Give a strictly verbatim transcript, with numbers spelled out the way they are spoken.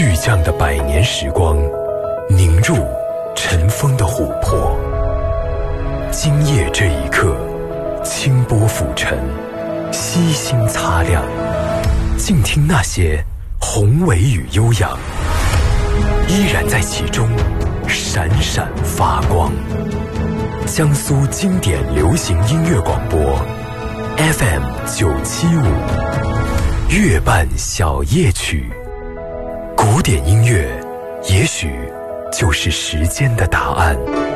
巨匠的百年时光，凝入尘封的琥珀。今夜这一刻，清波浮沉，悉心擦亮，静听那些宏伟与悠扬，依然在其中闪闪发光。江苏经典流行音乐广播 F M 九七五，月半小夜曲。古典音乐，也许就是时间的答案。